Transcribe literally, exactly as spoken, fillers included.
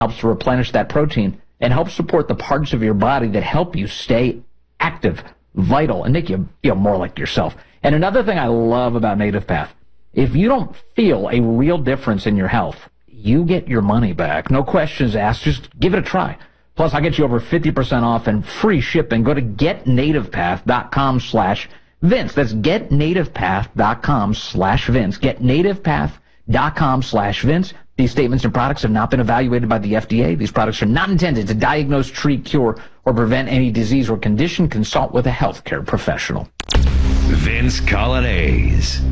helps to replenish that protein and helps support the parts of your body that help you stay active, vital, and make you feel more like yourself. And another thing I love about Native Path, if you don't feel a real difference in your health, you get your money back. No questions asked. Just give it a try. Plus, I'll get you over fifty percent off and free shipping. Go to getnativepath.com slash Vince. That's getnativepath.com slash Vince. Getnativepath.com slash Vince. These statements and products have not been evaluated by the F D A. These products are not intended to diagnose, treat, cure, or prevent any disease or condition. Consult with a healthcare professional. Vince Coglianese.